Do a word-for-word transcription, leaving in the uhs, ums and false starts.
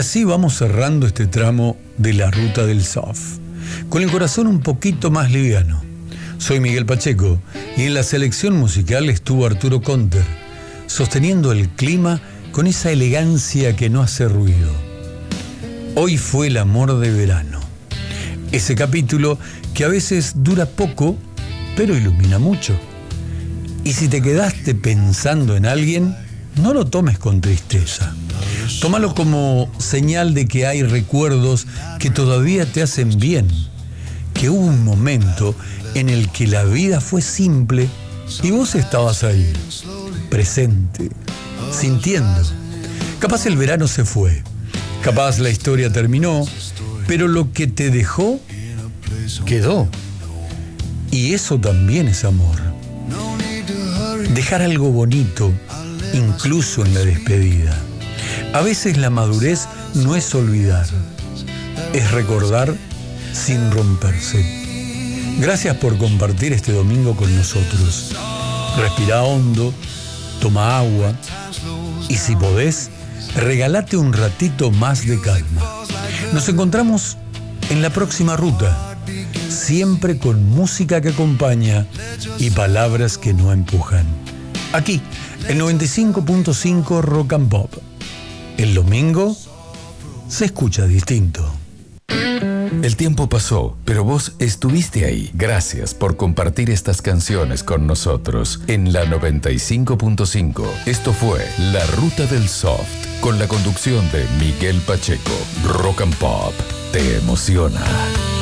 así vamos cerrando este tramo de la ruta del soft, con el corazón un poquito más liviano. Soy Miguel Pacheco y en la selección musical estuvo Arturo Conter, sosteniendo el clima con esa elegancia que no hace ruido. Hoy fue el amor de verano. Ese capítulo que a veces dura poco, pero ilumina mucho. Y si te quedaste pensando en alguien, no lo tomes con tristeza. Tómalo como señal de que hay recuerdos que todavía te hacen bien, que hubo un momento en el que la vida fue simple y vos estabas ahí, presente, sintiendo. Capaz el verano se fue, capaz la historia terminó, pero lo que te dejó, quedó. Y eso también es amor. Dejar algo bonito, incluso en la despedida. A veces la madurez no es olvidar, es recordar sin romperse. Gracias por compartir este domingo con nosotros. Respira hondo, toma agua y si podés, regálate un ratito más de calma. Nos encontramos en la próxima ruta, siempre con música que acompaña y palabras que no empujan. Aquí, en noventa y cinco punto cinco Rock and Pop. El domingo se escucha distinto. El tiempo pasó, pero vos estuviste ahí. Gracias por compartir estas canciones con nosotros en la noventa y cinco punto cinco. Esto fue La Ruta del Soft, con la conducción de Miguel Pacheco. Rock and Pop te emociona.